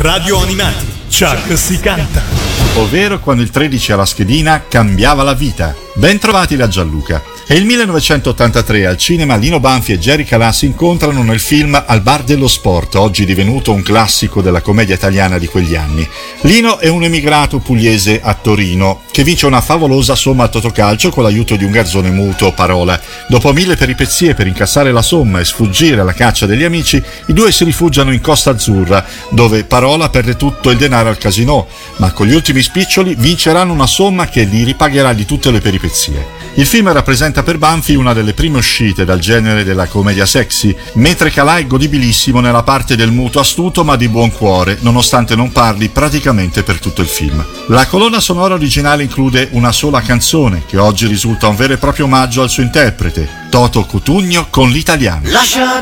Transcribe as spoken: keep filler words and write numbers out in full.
Radio Animati, Chuck si canta. Ovvero quando il tredici alla schedina cambiava la vita. Ben trovati da Gianluca. È il millenovecentottantatré, al cinema Lino Banfi e Jerry Calà si incontrano nel film Al bar dello sport, oggi divenuto un classico della commedia italiana di quegli anni. Lino è un emigrato pugliese a Torino che vince una favolosa somma al Totocalcio con l'aiuto di un garzone muto, Parola. Dopo mille peripezie per incassare la somma e sfuggire alla caccia degli amici, i due si rifugiano in Costa Azzurra, dove Parola perde tutto il denaro al casinò, ma con gli ultimi spiccioli vinceranno una somma che li ripagherà di tutte le peripezie. Il film rappresenta per Banfi una delle prime uscite dal genere della commedia sexy, mentre Calà è godibilissimo nella parte del muto astuto ma di buon cuore, nonostante non parli praticamente per tutto il film. La colonna sonora originale include una sola canzone, che oggi risulta un vero e proprio omaggio al suo interprete, Toto Cutugno con l'italiano. Lascia